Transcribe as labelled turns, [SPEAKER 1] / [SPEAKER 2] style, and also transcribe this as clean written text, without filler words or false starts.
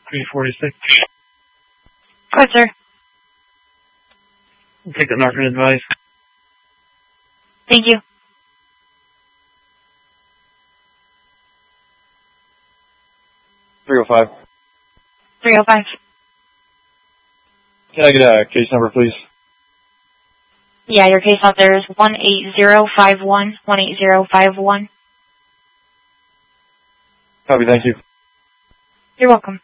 [SPEAKER 1] 346.
[SPEAKER 2] Go ahead, sir.
[SPEAKER 1] Take the Northern advice.
[SPEAKER 2] Thank you.
[SPEAKER 3] 305.
[SPEAKER 2] 305.
[SPEAKER 3] Can I get a case number, please?
[SPEAKER 2] Yeah, your case out there is 18051. 18051.
[SPEAKER 3] Copy, thank you.
[SPEAKER 2] You're welcome.